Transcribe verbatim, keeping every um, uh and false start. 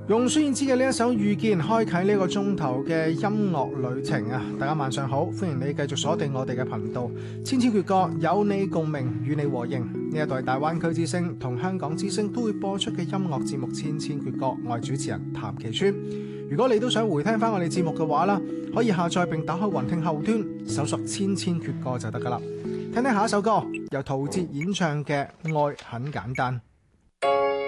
用孫燕姿嘅呢一首《遇見》開啟呢個鐘頭嘅音樂旅程啊！大家晚上好，歡迎你繼續鎖定我哋嘅頻道。千千闕歌，有你共鳴，與你和應。呢一代大灣區之聲同香港之聲都會播出嘅音樂節目《千千闕歌》，我係主持人譚其川。如果你都想回聽翻我哋節目嘅話啦，可以下載並打開雲聽後端，搜索《千千闕歌》就得噶啦。聽聽下一首歌，由陶喆演唱嘅《愛很簡單》。